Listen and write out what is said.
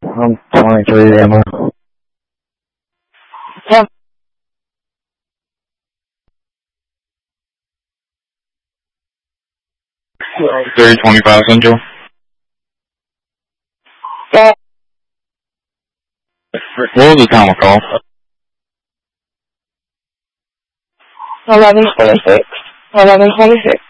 I'm 23, Emma. Yeah. 325 Central. Yeah. What was the time of call? 11:26. 11:26.